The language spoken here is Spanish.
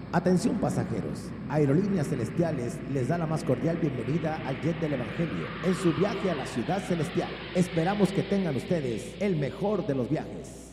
Atención pasajeros, Aerolíneas Celestiales les da la más cordial bienvenida al Jet del Evangelio en su viaje a la ciudad celestial. Esperamos que tengan ustedes el mejor de los viajes.